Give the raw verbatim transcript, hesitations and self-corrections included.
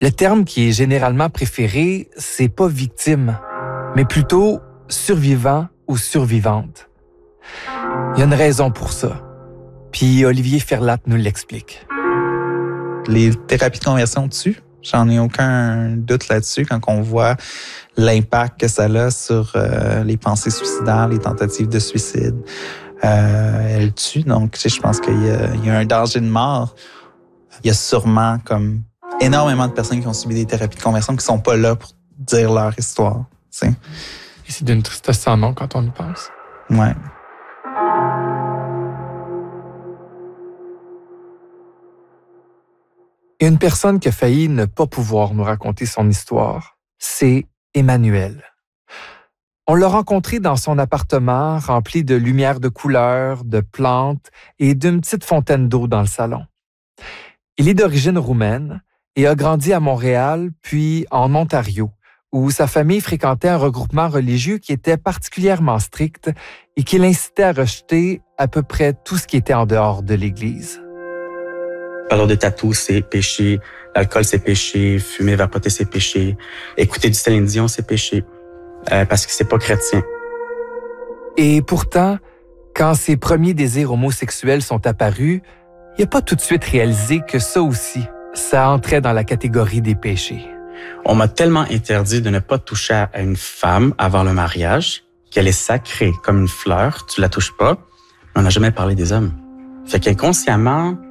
Le terme qui est généralement préféré, c'est pas victime, mais plutôt survivant ou survivante. Il y a une raison pour ça. Puis Olivier Ferlat nous l'explique. Les thérapies de conversion tuent. J'en ai aucun doute là-dessus quand on voit l'impact que ça a sur euh, les pensées suicidaires, les tentatives de suicide. Euh, elles tuent. Donc, tu sais, je pense qu'il y a, il y a un danger de mort. Il y a sûrement comme énormément de personnes qui ont subi des thérapies de conversion qui sont pas là pour dire leur histoire. Tu sais. Et c'est d'une tristesse sans nom quand on y pense. Ouais. Une personne qui a failli ne pas pouvoir nous raconter son histoire, c'est Emmanuel. On l'a rencontré dans son appartement rempli de lumière de couleurs, de plantes et d'une petite fontaine d'eau dans le salon. Il est d'origine roumaine et a grandi à Montréal, puis en Ontario, où sa famille fréquentait un regroupement religieux qui était particulièrement strict et qui l'incitait à rejeter à peu près tout ce qui était en dehors de l'Église. Parler de tatou, c'est péché. L'alcool, c'est péché. Fumer, vapoter, c'est péché. Écouter du Céline Dion, c'est péché. Euh, parce que c'est pas chrétien. Et pourtant, quand ses premiers désirs homosexuels sont apparus, il n'a pas tout de suite réalisé que ça aussi, ça entrait dans la catégorie des péchés. On m'a tellement interdit de ne pas toucher à une femme avant le mariage qu'elle est sacrée comme une fleur. Tu la touches pas. On n'a jamais parlé des hommes. Fait qu'inconsciemment,